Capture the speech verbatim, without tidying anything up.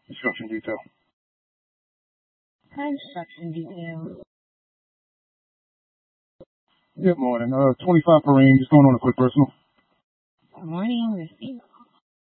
Construction detail. Construction detail. Good morning. Uh, twenty-five Perrine, just going on a quick personal. Good morning, receipt.